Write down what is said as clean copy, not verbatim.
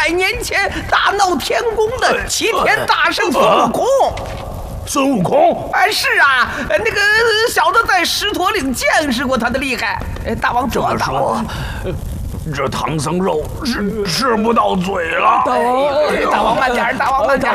500年前大闹天宫的齐天大圣孙悟空。 孙悟空？ 哎，是啊，那个小的在狮驼岭见识过他的厉害。大王这么说，这唐僧肉是吃不到嘴了。 大王慢点，大王慢点。